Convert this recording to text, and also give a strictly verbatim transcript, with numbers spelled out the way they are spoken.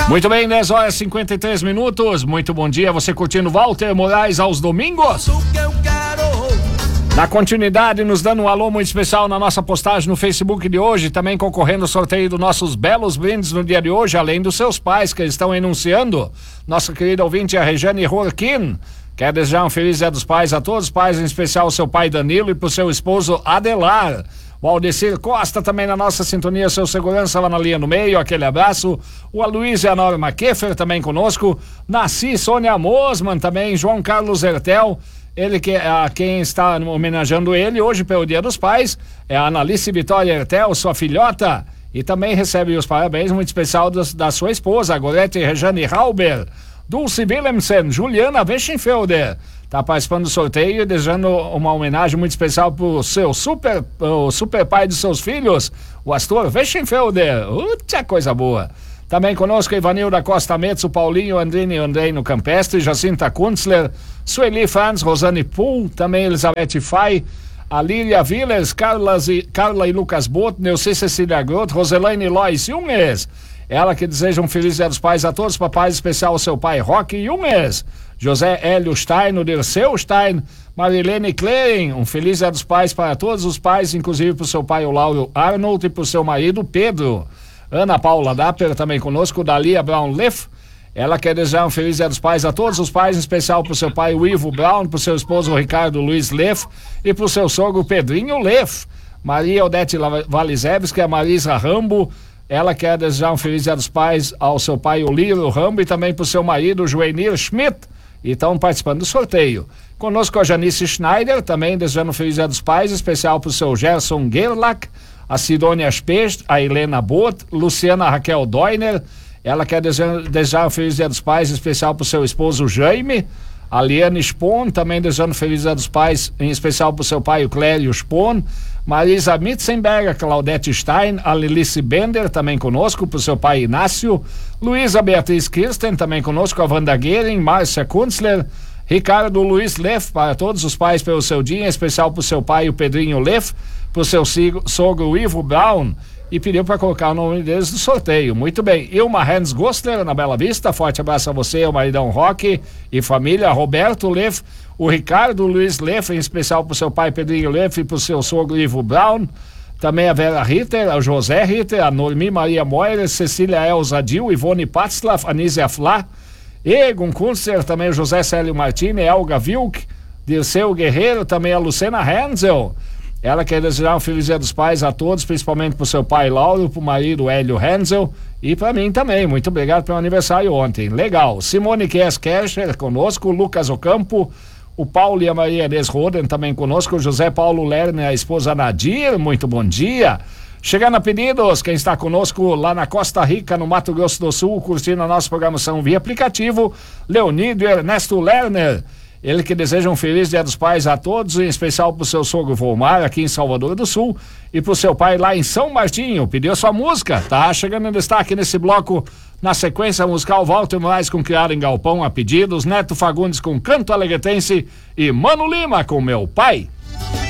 Muito bem, dez horas e cinquenta e três minutos. Muito bom dia, você curtindo Walter Moraes aos domingos? Na continuidade, nos dando um alô muito especial na nossa postagem no Facebook de hoje, também concorrendo ao sorteio dos nossos belos brindes no dia de hoje, além dos seus pais que estão enunciando. Nossa querida ouvinte, a Regiane Rorquin, quer desejar um feliz dia dos pais a todos os pais, em especial ao seu pai Danilo e pro seu esposo Adelar. O Aldecir Costa também na nossa sintonia, seu segurança lá na linha no meio, aquele abraço. O Aloysio e a Norma Keffer também conosco. Nasci Sônia Mosman também, João Carlos Hertel, ele que a quem está homenageando ele hoje pelo Dia dos Pais é a Analice Vitória Hertel, sua filhota, e também recebe os parabéns muito especial dos, da sua esposa, Gorete Rejane Halber, Dulce Willemsen, Juliana Weschenfelder, tá participando do sorteio e desejando uma homenagem muito especial pro seu super, o super pai dos seus filhos, o Astor Weschenfelder. Uta, coisa boa. Também conosco Ivanilda Costa Metz, o Paulinho Andrini Andreino Campestre, Jacinta Kunzler, Sueli Franz, Rosane Pool, também Elizabeth Fay, a Lília Villers, Carla e, Carla e Lucas Bot, Neuci Cecília Groth, Roselaine Lois Junges. Ela que deseja um feliz dia dos pais a todos, papais, especial ao seu pai Roque Junges, José Hélio Stein, o Dirceu Stein, Marilene Klein, um feliz dia dos pais para todos os pais, inclusive para o seu pai o Lauro Arnold e para o seu marido Pedro. Ana Paula Dapper também conosco, Dalia Brown Leff, ela quer desejar um feliz dia dos pais a todos os pais, em especial para o seu pai o Ivo Brown, para o seu esposo Ricardo Luiz Leff e para o seu sogro Pedrinho Leff. Maria Odete Valizevski, a Marisa Rambo, ela quer desejar um feliz dia dos pais ao seu pai o Liro Rambo e também para o seu marido Joenir Schmidt, e estão participando do sorteio. Conosco a Janice Schneider, também desejando um feliz dia dos pais, especial para o seu Gerson Gerlach, a Sidônia Specht, a Helena Bot, Luciana Raquel Doiner, ela quer desejar, desejar um feliz dia dos pais, especial para o seu esposo Jaime, a Liane Spon, também desejando um feliz dia dos pais, em especial para o seu pai o Clério Spon, Marisa Mitzenberger, Claudete Stein, a Lilice Bender, também conosco, para o seu pai Inácio, Luísa Beatriz Kirsten, também conosco, a Wanda Guerin, Márcia Kunzler, Ricardo Luiz Leff, para todos os pais pelo seu dia, em especial para o seu pai o Pedrinho Leff, para o seu sogro Ivo Brown, e pediu para colocar o nome deles no sorteio. Muito bem, Ilma Hans Gostler, na Bela Vista, forte abraço a você, o maridão Roque e família, Roberto Leff, o Ricardo Luiz Leff, em especial para o seu pai Pedrinho Leff e para o seu sogro Ivo Brown, também a Vera Ritter, a José Ritter, a Normi Maria Moira, Cecília Elza Dil, Ivone Patzlaff, Anísia Flá, Egon Kunster, também o José Célio Martini, Elga Vilk, Dirceu Guerreiro, também a Lucena Hensel. Ela quer desejar um feliz dia dos pais a todos, principalmente pro seu pai Lauro, pro marido Hélio Hensel e para mim também. Muito obrigado pelo aniversário ontem. Legal. Simone Kess Kercher conosco, Lucas Ocampo, o Paulo e a Maria Inês Roden também conosco, o José Paulo Lerner, a esposa Nadir, muito bom dia. Chegando a pedidos, quem está conosco lá na Costa Rica, no Mato Grosso do Sul, curtindo a nossa programação via aplicativo, Leonido Ernesto Lerner. Ele que deseja um feliz dia dos pais a todos, em especial pro seu sogro Volmar, aqui em Salvador do Sul, e pro seu pai lá em São Martinho. Pediu sua música, tá chegando em destaque nesse bloco. Na sequência musical, Walter Moraes com Criado em Galpão a pedidos, Neto Fagundes com Canto Alegretense e Mano Lima com Meu Pai.